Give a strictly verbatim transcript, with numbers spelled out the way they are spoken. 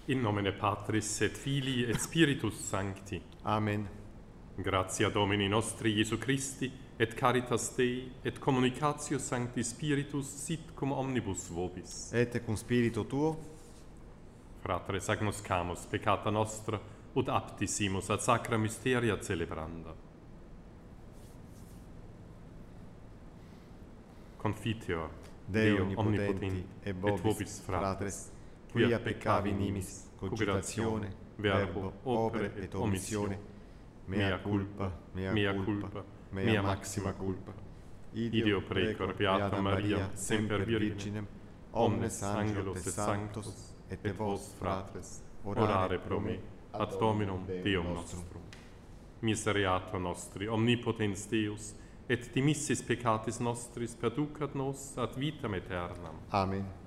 In nomine Patris et Filii et Spiritus Sancti. Amen. Gratia Domini nostri Iesu Christi, et caritas Dei, et communicatio Sancti Spiritus sit cum omnibus vobis. Et cum spiritu tuo, Fratres agnoscamus peccata nostra, ut aptissimus ad sacra mysteria celebranda. Confiteor Deo omnipotenti, et vobis, fratres, quia peccavi nimis, cogitatione, verbo, opere et omissione, mea culpa, mea culpa, mea maxima culpa. Ideo precor Beata Maria, semper Virginem, omnes angelos et sanctos, et vos, fratres, orare pro me, ad Dominum Deum nostrum. Misereatur nostri, omnipotens Deus, et dimissis peccatis nostris perducat nos ad vitam aeternam. Amen.